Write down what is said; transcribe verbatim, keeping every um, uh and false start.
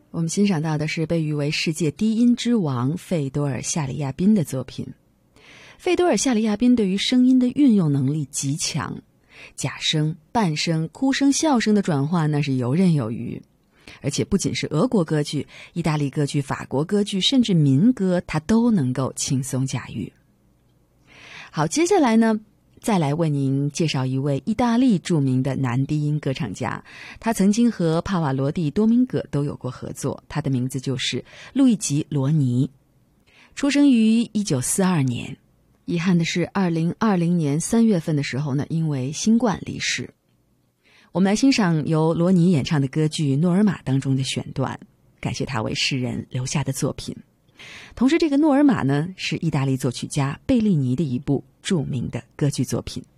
我们欣赏到的是被誉为世界低音之王费多尔·夏里亚宾的作品。费多尔·夏里亚宾对于声音的运用能力极强，假声、半声、哭声、笑声的转化那是游刃有余。而且不仅是俄国歌剧、意大利歌剧、法国歌剧，甚至民歌，他都能够轻松驾驭。好，接下来呢，再来为您介绍一位意大利著名的男低音歌唱家，他曾经和帕瓦罗蒂、多明戈都有过合作，他的名字就是路易吉·罗尼，出生于一九四二年。遗憾的是二零二零年三月份的时候呢，因为新冠离世。我们来欣赏由罗尼演唱的歌剧《诺尔玛》当中的选段，感谢他为世人留下的作品。同时这个诺尔玛呢，是意大利作曲家贝利尼的一部著名的歌剧作品。